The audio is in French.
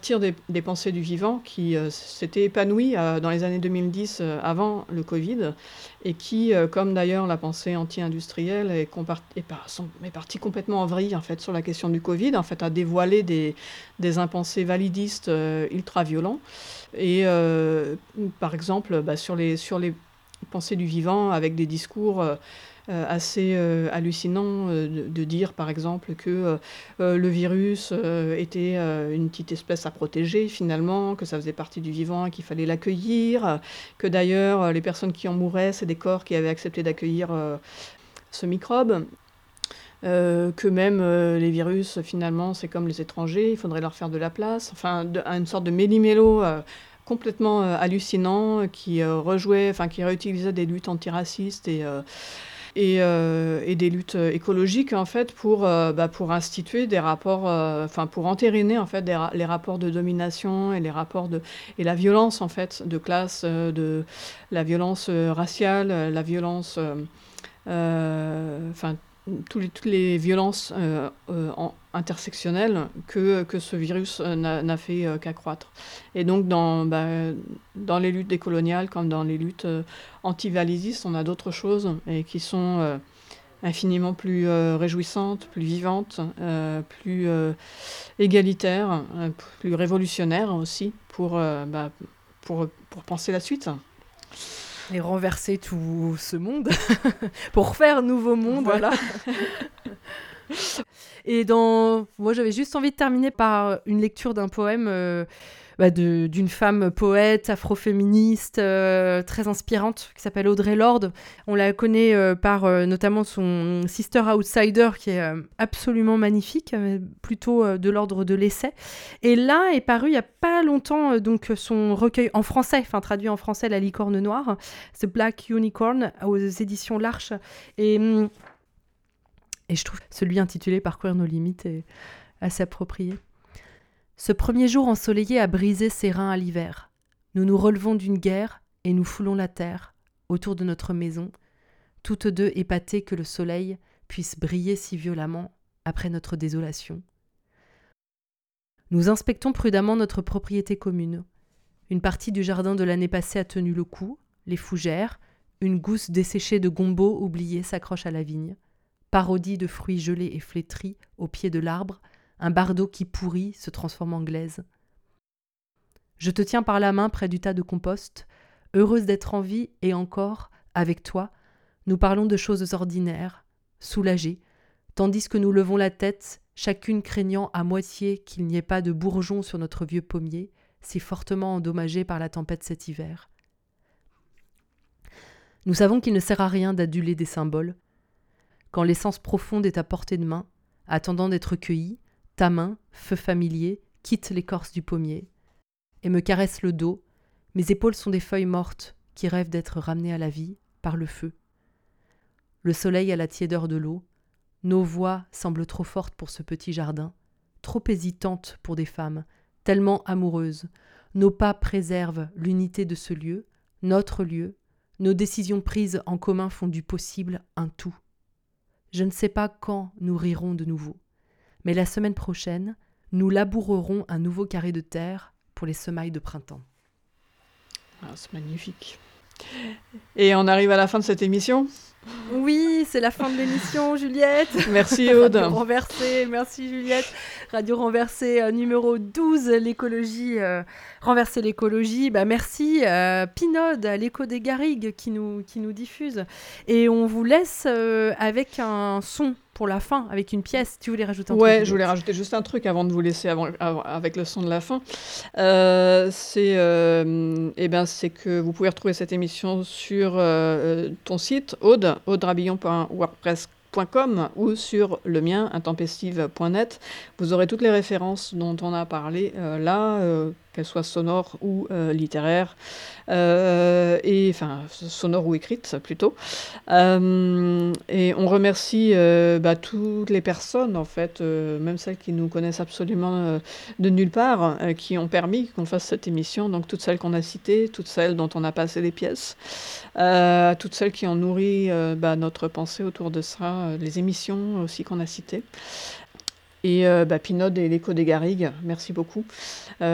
partir des pensées du vivant qui s'étaient épanouies dans les années 2010 avant le Covid et qui, comme d'ailleurs la pensée anti-industrielle, est partie complètement en vrille en fait, sur la question du Covid, en fait, a dévoilé des impensés validistes ultra-violents. Et par exemple, sur les pensées du vivant, avec des discours assez hallucinant de dire par exemple que le virus était une petite espèce à protéger finalement, que ça faisait partie du vivant et qu'il fallait l'accueillir, que d'ailleurs les personnes qui en mouraient, c'est des corps qui avaient accepté d'accueillir ce microbe. Que même les virus, finalement, c'est comme les étrangers, il faudrait leur faire de la place. Enfin, une sorte de méli-mélo complètement hallucinant qui qui réutilisait des luttes antiracistes et des luttes écologiques en fait pour instituer des rapports, pour entériner en fait les rapports de domination et et la violence en fait de classe, de la violence raciale, la violence, toutes les violences intersectionnelles que ce virus n'a fait qu'accroître. Et donc dans les luttes décoloniales comme dans les luttes anti-validistes, on a d'autres choses et qui sont infiniment plus réjouissantes, plus vivantes, plus égalitaires, plus révolutionnaires aussi pour penser la suite. Et renverser tout ce monde pour faire nouveau monde. Voilà. Et moi, j'avais juste envie de terminer par une lecture d'un poème d'une femme poète afroféministe très inspirante qui s'appelle Audre Lorde. On la connaît par notamment son Sister Outsider qui est absolument magnifique, plutôt de l'ordre de l'essai. Et là est paru il n'y a pas longtemps donc son recueil en français, traduit en français, La licorne noire, The Black Unicorn, aux éditions L'Arche. Et je trouve celui intitulé Parcourir nos limites est assez approprié. Ce premier jour ensoleillé a brisé ses reins à l'hiver. Nous nous relevons d'une guerre et nous foulons la terre autour de notre maison, toutes deux épatées que le soleil puisse briller si violemment après notre désolation. Nous inspectons prudemment notre propriété commune. Une partie du jardin de l'année passée a tenu le coup, les fougères, une gousse desséchée de gombo oubliée s'accroche à la vigne. Parodie de fruits gelés et flétris au pied de l'arbre, un bardeau qui pourrit se transforme en glaise. Je te tiens par la main près du tas de compost, heureuse d'être en vie et encore, avec toi, nous parlons de choses ordinaires, soulagées, tandis que nous levons la tête, chacune craignant à moitié qu'il n'y ait pas de bourgeons sur notre vieux pommier, si fortement endommagé par la tempête cet hiver. Nous savons qu'il ne sert à rien d'aduler des symboles. Quand l'essence profonde est à portée de main, attendant d'être cueillie, ta main, feu familier, quitte l'écorce du pommier et me caresse le dos. Mes épaules sont des feuilles mortes qui rêvent d'être ramenées à la vie par le feu. Le soleil a la tiédeur de l'eau. Nos voix semblent trop fortes pour ce petit jardin, trop hésitantes pour des femmes, tellement amoureuses. Nos pas préservent l'unité de ce lieu, notre lieu. Nos décisions prises en commun font du possible un tout. Je ne sais pas quand nous rirons de nouveau. Mais la semaine prochaine, nous labourerons un nouveau carré de terre pour les semailles de printemps. Ah, c'est magnifique. Et on arrive à la fin de cette émission. Oui, c'est la fin de l'émission, Juliette. Merci Aude. Radio Renversée, merci Juliette. Radio Renversée numéro 12, l'écologie, renverser l'écologie. Merci Pinode, à l'écho des Garrigues qui nous diffuse. Et on vous laisse avec un son pour la fin, avec une pièce. Tu voulais rajouter un truc? Ouais, je voulais rajouter juste un truc avant de vous laisser avec le son de la fin. C'est que vous pouvez retrouver cette émission sur ton site, audrabillon.wordpress.com ou sur le mien, intempestive.net. Vous aurez toutes les références dont on a parlé là, qu'elles soient sonores ou littéraires, sonores ou écrites plutôt. Et on remercie toutes les personnes, en fait, même celles qui nous connaissent absolument de nulle part, qui ont permis qu'on fasse cette émission. Donc toutes celles qu'on a citées, toutes celles dont on a passé les pièces, toutes celles qui ont nourri notre pensée autour de ça, les émissions aussi qu'on a citées. Et Pinode et l'écho des Garrigues, merci beaucoup.